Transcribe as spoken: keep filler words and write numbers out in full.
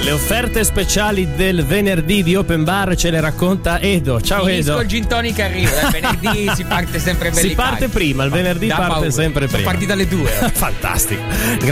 Le offerte speciali del venerdì di Open Bar ce le racconta Edo. Ciao Finisco Edo. il gin tonic arriva, dal venerdì si parte sempre belli Si parte caldi. prima, il venerdì Da parte paura. sempre Sono prima. partito alle due. Fantastico.